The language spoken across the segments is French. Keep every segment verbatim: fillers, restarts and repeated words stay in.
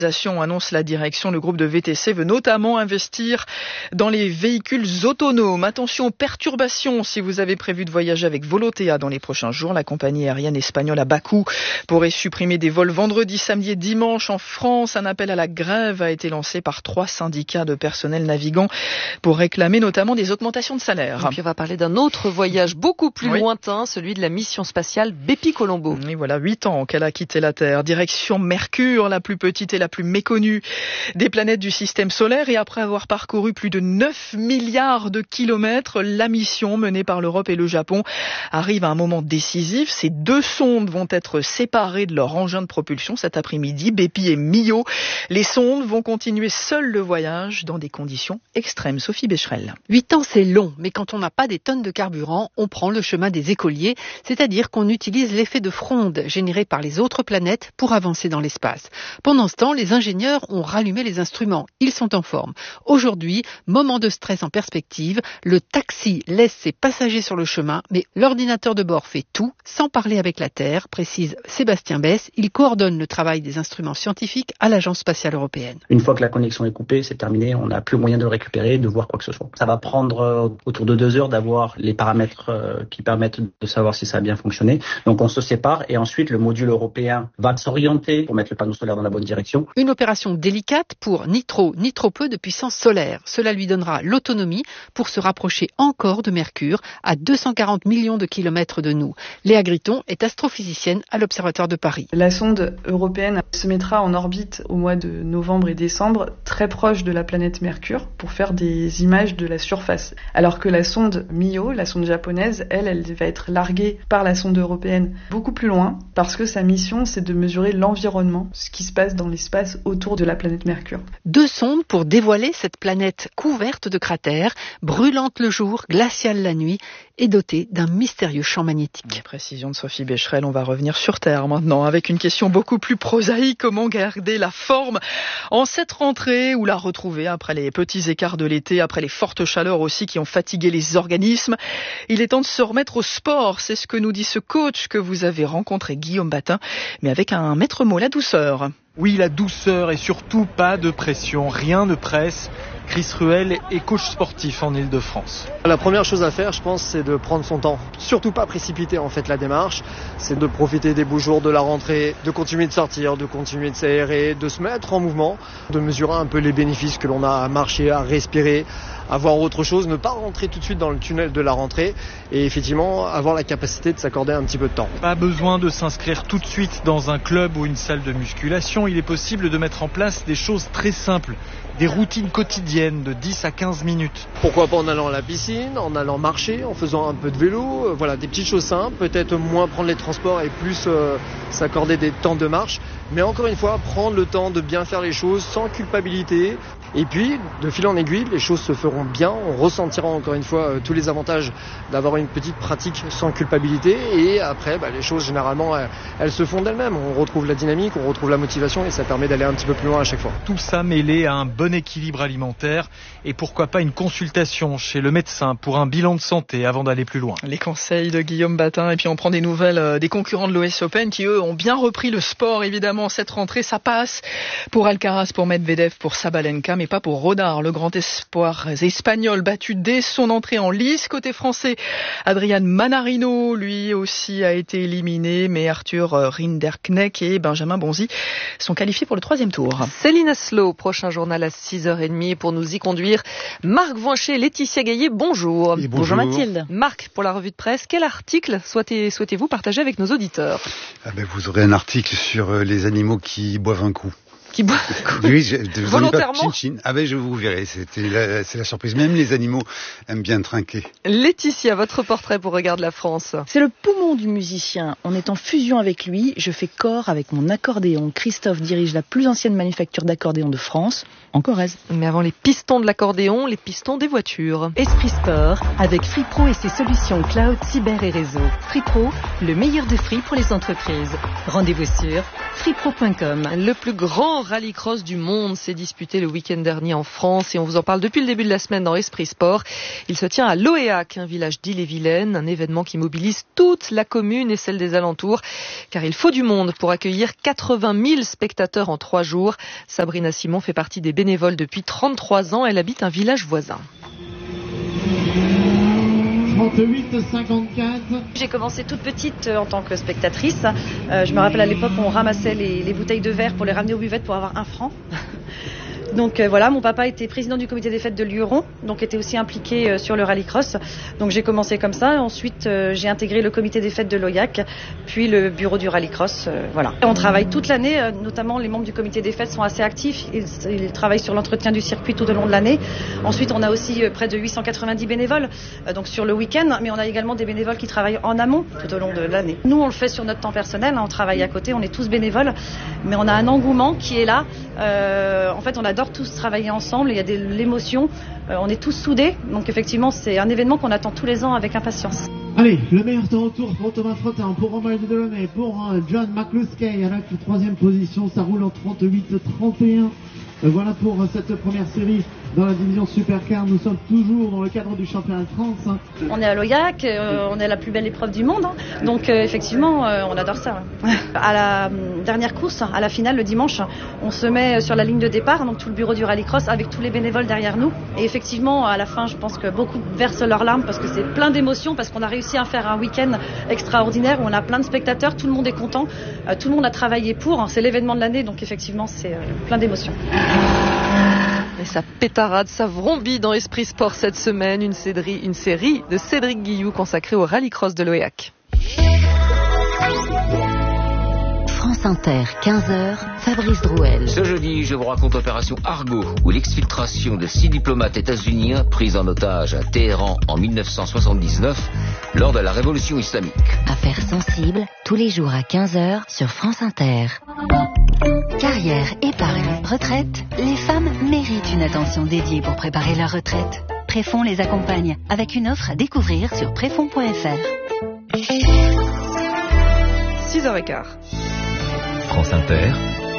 Annonce la direction, le groupe de V T C veut notamment investir dans les véhicules autonomes. Attention aux perturbations si vous avez prévu de voyager avec Volotea dans les prochains jours. La compagnie aérienne espagnole à bas coût pourrait supprimer des vols vendredi, samedi et dimanche en France. Un appel à la grève a été lancé par trois syndicats de personnel navigant pour réclamer notamment des augmentations de salaire. Et puis on va parler d'un autre voyage beaucoup plus oui. lointain, celui de la mission spatiale Bepi Colombo. Et voilà, huit ans qu'elle a quitté la Terre. Direction Mercure, la plus petite et la plus méconnue des planètes du système solaire, et après avoir parcouru plus de neuf milliards de kilomètres, la mission menée par l'Europe et le Japon arrive à un moment décisif. Ces deux sondes vont être séparées de leur engin de propulsion cet après-midi, Bepi et Mio. Les sondes vont continuer seules le voyage dans des conditions extrêmes. Sophie Becherel. Huit ans, c'est long, mais quand on n'a pas des tonnes de carburant, on prend le chemin des écoliers, c'est-à-dire qu'on utilise l'effet de fronde généré par les autres planètes pour avancer dans l'espace. Pendant ce temps, les ingénieurs ont rallumé les instruments. Ils sont en forme. Aujourd'hui, moment de stress en perspective, le taxi laisse ses passagers sur le chemin, mais l'ordinateur de bord fait tout, sans parler avec la Terre, précise Sébastien Besse. Il coordonne le travail des instruments scientifiques à l'Agence spatiale européenne. Une fois que la connexion est coupée, c'est terminé, on n'a plus moyen de le récupérer, de voir quoi que ce soit. Ça va prendre euh, autour de deux heures d'avoir les paramètres euh, qui permettent de savoir si ça a bien fonctionné. Donc on se sépare et ensuite le module européen va s'orienter pour mettre le panneau solaire dans la bonne direction. Une opération délicate pour ni trop ni trop peu de puissance solaire. Cela lui donnera l'autonomie pour se rapprocher encore de Mercure, à deux cent quarante millions de kilomètres de nous. Léa Griton est astrophysicienne à l'Observatoire de Paris. La sonde européenne se mettra en orbite au mois de novembre et décembre, très proche de la planète Mercure, pour faire des images de la surface. Alors que la sonde Mio, la sonde japonaise, elle, elle va être larguée par la sonde européenne beaucoup plus loin, parce que sa mission, c'est de mesurer l'environnement, ce qui se passe dans l'espace autour de la planète Mercure. Deux sondes pour dévoiler cette planète couverte de cratères, brûlante le jour, glaciale la nuit et dotée d'un mystérieux champ magnétique. La précision de Sophie Becherel. On va revenir sur Terre maintenant avec une question beaucoup plus prosaïque. Comment garder la forme en cette rentrée ou la retrouver après les petits écarts de l'été, après les fortes chaleurs aussi qui ont fatigué les organismes? Il est temps de se remettre au sport. C'est ce que nous dit ce coach que vous avez rencontré, Guillaume Batin, mais avec un maître mot, la douceur. Oui, la douceur et surtout pas de pression, rien ne presse. Chris Ruel est coach sportif en Ile-de-France. La première chose à faire, je pense, c'est de prendre son temps. Surtout pas précipiter en fait la démarche. C'est de profiter des beaux jours de la rentrée, de continuer de sortir, de continuer de s'aérer, de se mettre en mouvement, de mesurer un peu les bénéfices que l'on a à marcher, à respirer, à voir autre chose, ne pas rentrer tout de suite dans le tunnel de la rentrée et effectivement avoir la capacité de s'accorder un petit peu de temps. Pas besoin de s'inscrire tout de suite dans un club ou une salle de musculation. Il est possible de mettre en place des choses très simples, des routines quotidiennes de dix à quinze minutes. Pourquoi pas en allant à la piscine, en allant marcher, en faisant un peu de vélo, euh, voilà, des petites choses simples, peut-être moins prendre les transports et plus euh, s'accorder des temps de marche, mais encore une fois, prendre le temps de bien faire les choses sans culpabilité. Et puis, de fil en aiguille, les choses se feront bien. On ressentira encore une fois euh, tous les avantages d'avoir une petite pratique sans culpabilité. Et après, bah, les choses, généralement, elles, elles se font d'elles-mêmes. On retrouve la dynamique, on retrouve la motivation et ça permet d'aller un petit peu plus loin à chaque fois. Tout ça mêlé à un bon équilibre alimentaire et pourquoi pas une consultation chez le médecin pour un bilan de santé avant d'aller plus loin. Les conseils de Guillaume Batin. Et puis on prend des nouvelles euh, des concurrents de l'U S Open qui, eux, ont bien repris le sport. Évidemment, cette rentrée, ça passe pour Alcaraz, pour Medvedev, pour Sabalenka, mais pas pour Rodar, le grand espoir espagnol battu dès son entrée en lice. Côté français, Adrian Manarino, lui aussi, a été éliminé, mais Arthur Rinderknecht et Benjamin Bonzi sont qualifiés pour le troisième tour. Céline Aslo, prochain journal à six heures trente pour nous y conduire. Marc Voincher, Laetitia Gaillet, bonjour. Et bonjour. Bonjour Mathilde. Marc, pour la revue de presse, quel article souhaitez, souhaitez-vous partager avec nos auditeurs? Ah ben, vous aurez un article sur les animaux qui boivent un coup. Qui boit oui, je, je volontairement. Chin chin. Ah ben je vous verrai, c'était la, c'est la surprise. Même les animaux aiment bien trinquer. Laetitia, votre portrait pour Regarde la France. C'est le poumon du musicien. On est en fusion avec lui. Je fais corps avec mon accordéon. Christophe dirige la plus ancienne manufacture d'accordéon de France, en Corrèze. Mais avant les pistons de l'accordéon, les pistons des voitures. Esprit Sport avec Free Pro et ses solutions cloud, cyber et réseau. Free Pro, le meilleur de Free pour les entreprises. Rendez-vous sur free pro point com. Le plus grand grand rallycross du monde s'est disputé le week-end dernier en France et on vous en parle depuis le début de la semaine dans Esprit Sport. Il se tient à Loéac, un village d'Ille-et-Vilaine, un événement qui mobilise toute la commune et celle des alentours, car il faut du monde pour accueillir quatre-vingt mille spectateurs en trois jours. Sabrina Simon fait partie des bénévoles depuis trente-trois ans. Elle habite un village voisin. trente-huit cinquante-quatre. J'ai commencé toute petite euh, en tant que spectatrice. Euh, je me rappelle à l'époque où on ramassait les, les bouteilles de verre pour les ramener aux buvettes pour avoir un franc. Donc euh, voilà, mon papa était président du comité des fêtes de Luron, donc était aussi impliqué euh, sur le rallycross. Donc j'ai commencé comme ça. Ensuite, euh, j'ai intégré le comité des fêtes de Loyac, puis le bureau du rallycross. Euh, voilà. On travaille toute l'année, euh, notamment les membres du comité des fêtes sont assez actifs. Ils, ils travaillent sur l'entretien du circuit tout au long de l'année. Ensuite, on a aussi euh, près de huit cent quatre-vingt-dix bénévoles, euh, donc sur le week-end, mais on a également des bénévoles qui travaillent en amont tout au long de l'année. Nous, on le fait sur notre temps personnel, hein, on travaille à côté, on est tous bénévoles, mais on a un engouement qui est là. Euh, en fait, on adore tous travailler ensemble, il y a de l'émotion, euh, on est tous soudés, donc effectivement c'est un événement qu'on attend tous les ans avec impatience. Allez, le meilleur temps autour pour Thomas Frottin, pour Romain Delaunay, pour euh, John McCluskey, à la troisième position, ça roule en trente-huit trente et un. Euh, voilà pour euh, cette première série dans la division Supercar. Nous sommes toujours dans le cadre du championnat de France. Hein. On est à Loyac, euh, on est la plus belle épreuve du monde, hein. Donc euh, effectivement euh, on adore ça. Ouais. À la euh, dernière course, à la finale le dimanche, on se met sur la ligne de départ, donc tout le bureau du rallycross avec tous les bénévoles derrière nous. Et effectivement à la fin je pense que beaucoup versent leurs larmes parce que c'est plein d'émotions, parce qu'on a réussi à faire un week-end extraordinaire où on a plein de spectateurs, tout le monde est content, euh, tout le monde a travaillé pour, hein. C'est l'événement de l'année, donc effectivement c'est euh, plein d'émotions. Et ça pétarade, ça vrombit dans Esprit Sport cette semaine, une série, une série de Cédric Guilloux consacrée au rallycross de Loéac. France Inter, quinze heures, Fabrice Drouel. Ce jeudi, je vous raconte Opération Argo, où l'exfiltration de six diplomates états-uniens pris en otage à Téhéran en mille neuf cent soixante-dix-neuf lors de la révolution islamique. Affaires sensibles, tous les jours à quinze heures sur France Inter. Carrière, épargne, retraite, les femmes méritent une attention dédiée pour préparer leur retraite. Préfonds les accompagne avec une offre à découvrir sur préfonds point f r. six heures quinze. France Inter,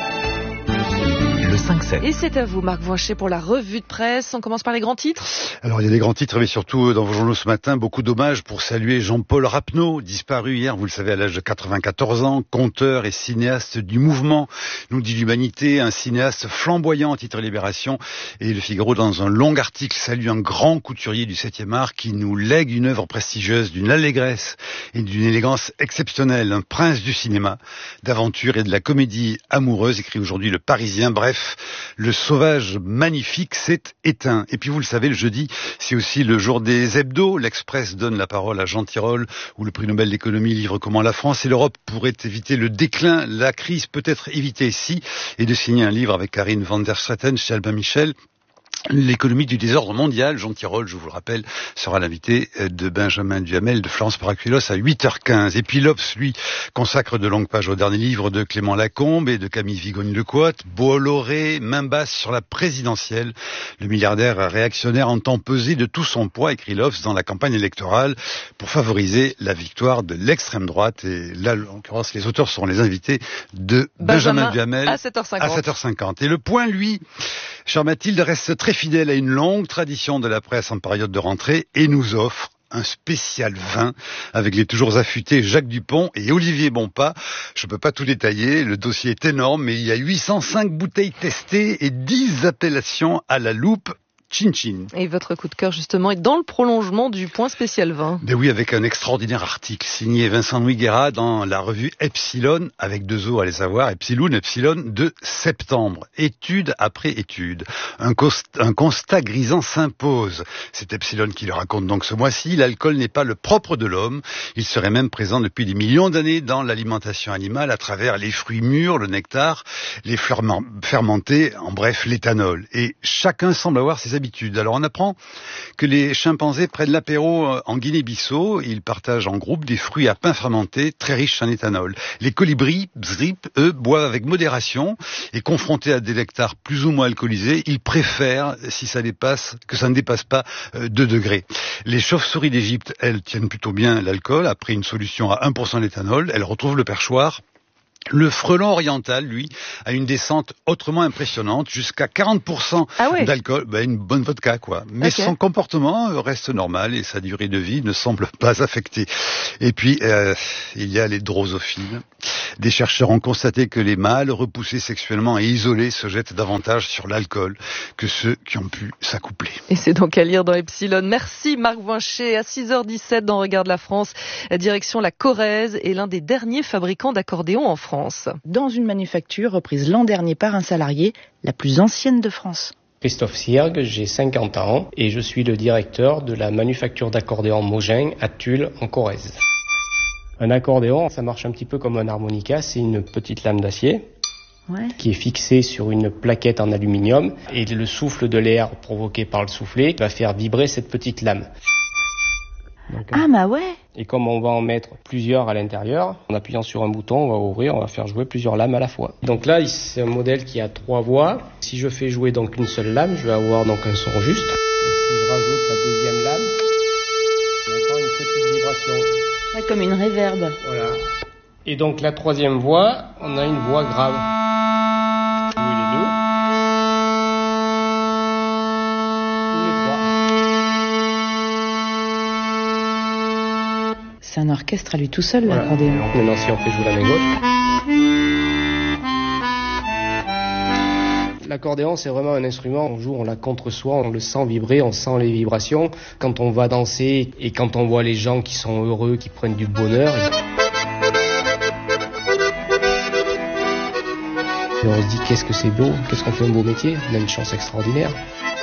le cinq sept. Et c'est à vous, Marc Voinchet, pour la revue de presse. On commence par les grands titres. Alors, il y a des grands titres, mais surtout, dans vos journaux ce matin, beaucoup d'hommages pour saluer Jean-Paul Rapneau, disparu hier, vous le savez, à l'âge de quatre-vingt-quatorze ans, conteur et cinéaste du mouvement, nous dit l'Humanité, un cinéaste flamboyant, titre Libération, et Le Figaro, dans un long article, salue un grand couturier du septième art qui nous lègue une œuvre prestigieuse, d'une allégresse et d'une élégance exceptionnelle, un prince du cinéma, d'aventure et de la comédie amoureuse, écrit aujourd'hui Le Parisien. Bref, le sauvage magnifique s'est éteint. Et puis vous le savez, le jeudi, c'est aussi le jour des hebdos. L'Express donne la parole à Jean Tirole, où le prix Nobel d'économie livre comment la France et l'Europe pourraient éviter le déclin. La crise peut être évitée si, et de signer un livre avec Karine van der Straeten chez Albin Michel. L'économie du désordre mondial, Jean Tirole, je vous le rappelle, sera l'invité de Benjamin Duhamel de Florence Paracuelos à huit heures quinze. Et puis l'Obs, lui, consacre de longues pages au dernier livre de Clément Lacombe et de Camille Vigogne-Lecotte, Bolloré, main basse sur la présidentielle. Le milliardaire réactionnaire entend peser de tout son poids, écrit l'Obs, dans la campagne électorale pour favoriser la victoire de l'extrême droite. Et là, en l'occurrence, les auteurs seront les invités de Benjamin, Benjamin Duhamel à sept heures cinquante. À sept heures cinquante. Et Le Point, lui, chère Mathilde, reste très fidèle à une longue tradition de la presse en période de rentrée et nous offre un spécial vin avec les toujours affûtés Jacques Dupont et Olivier Bonpas. Je ne peux pas tout détailler, le dossier est énorme, mais il y a huit cent cinq bouteilles testées et dix appellations à la loupe. Chin Chin. Et votre coup de cœur, justement, est dans le prolongement du Point spécial vin. Ben oui, avec un extraordinaire article signé Vincent Louis Guérat dans la revue Epsilon, avec deux O, allez savoir, Epsilon, Epsilon, de septembre. Étude après étude. Un, cost- un constat grisant s'impose. C'est Epsilon qui le raconte donc ce mois-ci. L'alcool n'est pas le propre de l'homme. Il serait même présent depuis des millions d'années dans l'alimentation animale à travers les fruits mûrs, le nectar, les fleurs fermentées, en bref, l'éthanol. Et chacun semble avoir ses habitudes. Alors on apprend que les chimpanzés prennent l'apéro en Guinée-Bissau. Ils partagent en groupe des fruits à pain fermentés très riches en éthanol. Les colibris, bzrip, eux, boivent avec modération et confrontés à des nectars plus ou moins alcoolisés, ils préfèrent si ça dépasse, que ça ne dépasse pas deux degrés. Les chauves-souris d'Égypte, elles, tiennent plutôt bien l'alcool. Après une solution à un pour cent d'éthanol, elles retrouvent le perchoir Le frelon oriental, lui, a une descente autrement impressionnante, jusqu'à quarante pour cent ah ouais. d'alcool, ben une bonne vodka quoi. Mais okay. son comportement reste normal et sa durée de vie ne semble pas affectée. Et puis, euh, il y a les drosophiles. Des chercheurs ont constaté que les mâles repoussés sexuellement et isolés se jettent davantage sur l'alcool que ceux qui ont pu s'accoupler. Et c'est donc à lire dans Epsilon. Merci Marc Voincher. À six heures dix-sept dans Regarde la France, direction la Corrèze est l'un des derniers fabricants d'accordéons en France. Dans une manufacture reprise l'an dernier par un salarié, la plus ancienne de France. Christophe Siergue, j'ai cinquante ans et je suis le directeur de la manufacture d'accordéons Mogin à Tulle en Corrèze. Un accordéon, ça marche un petit peu comme un harmonica, c'est une petite lame d'acier. Ouais. Qui est fixée sur une plaquette en aluminium et le souffle de l'air provoqué par le soufflet va faire vibrer cette petite lame. Donc, ah bah ouais. Et comme on va en mettre plusieurs à l'intérieur, en appuyant sur un bouton, on va ouvrir, on va faire jouer plusieurs lames à la fois. Donc là, c'est un modèle qui a trois voix. Si je fais jouer donc une seule lame, je vais avoir donc un son juste. Et si je rajoute la deuxième lame, on entend une petite vibration. Ouais, comme une réverbe. Voilà. Et donc la troisième voix, on a une voix grave. Jouer les deux. C'est un orchestre à lui tout seul, voilà. L'accordéon. Maintenant, si on fait jouer la main gauche. L'accordéon, c'est vraiment un instrument, on joue, on l'a contre soi, on le sent vibrer, on sent les vibrations. Quand on va danser et quand on voit les gens qui sont heureux, qui prennent du bonheur. Et on se dit, qu'est-ce que c'est beau, qu'est-ce qu'on fait un beau métier, on a une chance extraordinaire.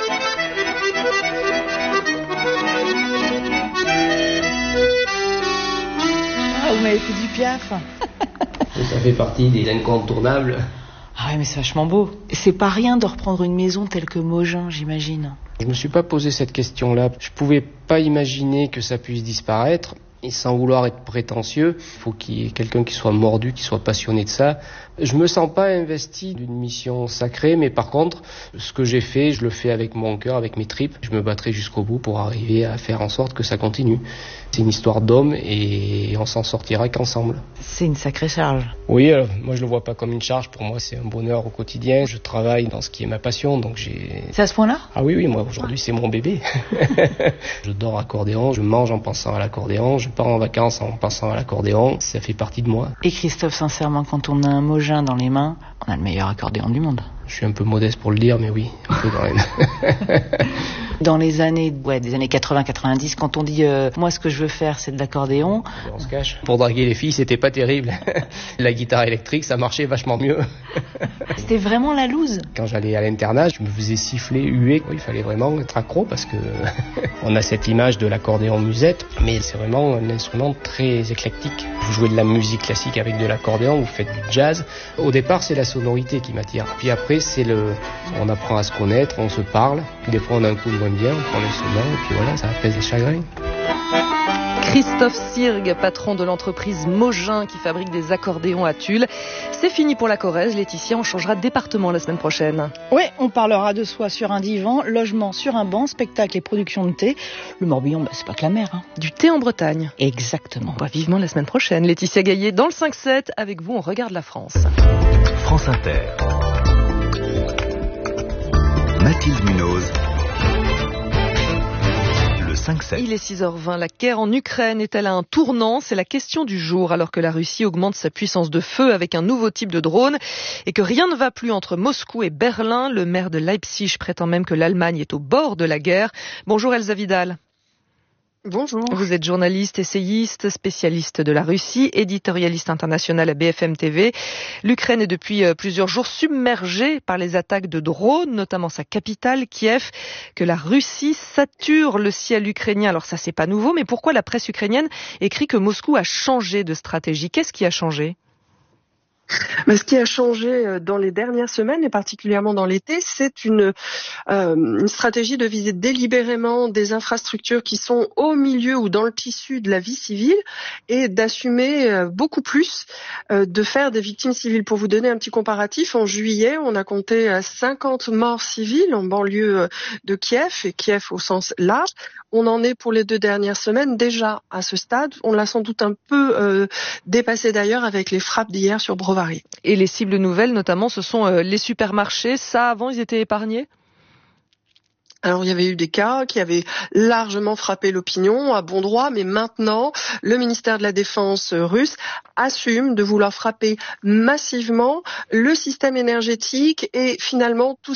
Vous m'avez fait du Piaf. Ça fait partie des incontournables. Ah ouais, mais c'est vachement beau. C'est pas rien de reprendre une maison telle que Mogin, j'imagine. Je me suis pas posé cette question-là. Je pouvais pas imaginer que ça puisse disparaître. Et sans vouloir être prétentieux, il faut qu'il y ait quelqu'un qui soit mordu, qui soit passionné de ça. Je me sens pas investi d'une mission sacrée, mais par contre, ce que j'ai fait, je le fais avec mon cœur, avec mes tripes. Je me battrai jusqu'au bout pour arriver à faire en sorte que ça continue. C'est une histoire d'homme et on s'en sortira qu'ensemble. C'est une sacrée charge. Oui, euh, moi je le vois pas comme une charge. Pour moi, c'est un bonheur au quotidien. Je travaille dans ce qui est ma passion, donc j'ai... C'est à ce point-là ? Ah oui, oui, moi aujourd'hui c'est mon bébé. Je dors accordéon, je mange en pensant à l'accordéon, je pars en vacances en pensant à l'accordéon. Ça fait partie de moi. Et Christophe, sincèrement, quand on a un Mogin dans les mains, on a le meilleur accordéon du monde. Je suis un peu modeste pour le dire, mais oui, un peu quand même. Dans les années, ouais, des années quatre-vingts quatre-vingt-dix, quand on dit euh, moi ce que je veux faire c'est de l'accordéon. On se cache. Pour draguer les filles, c'était pas terrible. La guitare électrique, ça marchait vachement mieux. C'était vraiment la loose. Quand j'allais à l'internat, je me faisais siffler, huer. Il fallait vraiment être accro parce que on a cette image de l'accordéon musette, mais c'est vraiment un instrument très éclectique. Vous jouez de la musique classique avec de l'accordéon, vous faites du jazz. Au départ, c'est la sonorité qui m'attire. Puis après, c'est le, on apprend à se connaître, on se parle. Puis des fois, on a un coup de moins bien, on prend l'instrument et puis voilà, ça apaise les chagrins. Christophe Siergue, patron de l'entreprise Mogin qui fabrique des accordéons à Tulle. C'est fini pour la Corrèze. Laetitia, on changera de département la semaine prochaine. Oui, on parlera de soi sur un divan, logement sur un banc, spectacle et production de thé. Le Morbihan, bah, c'est pas que la mer. Hein. Du thé en Bretagne. Exactement. Bah, vivement la semaine prochaine. Laetitia Gaillet dans le cinq sept. Avec vous, on regarde la France. France Inter. Mathilde Munoz. cinq sept. Il est six heures vingt. La guerre en Ukraine est-elle à un tournant ? C'est la question du jour, alors que la Russie augmente sa puissance de feu avec un nouveau type de drone et que rien ne va plus entre Moscou et Berlin. Le maire de Leipzig prétend même que l'Allemagne est au bord de la guerre. Bonjour Elsa Vidal. Bonjour. Vous êtes journaliste, essayiste, spécialiste de la Russie, éditorialiste international à B F M T V. L'Ukraine est depuis plusieurs jours submergée par les attaques de drones, notamment sa capitale, Kiev, que la Russie sature le ciel ukrainien. Alors ça, c'est pas nouveau, mais pourquoi la presse ukrainienne écrit que Moscou a changé de stratégie ? Qu'est-ce qui a changé ? Mais ce qui a changé dans les dernières semaines, et particulièrement dans l'été, c'est une, euh, une stratégie de viser délibérément des infrastructures qui sont au milieu ou dans le tissu de la vie civile et d'assumer euh, beaucoup plus euh, de faire des victimes civiles. Pour vous donner un petit comparatif, en juillet, on a compté cinquante morts civiles en banlieue de Kiev, et Kiev au sens large. On en est pour les deux dernières semaines déjà à ce stade. On l'a sans doute un peu euh, dépassé d'ailleurs avec les frappes d'hier sur Brovary. variés. Et les cibles nouvelles, notamment, ce sont les supermarchés. Ça, avant, ils étaient épargnés ? Alors il y avait eu des cas qui avaient largement frappé l'opinion à bon droit, mais maintenant le ministère de la Défense russe assume de vouloir frapper massivement le système énergétique et finalement tout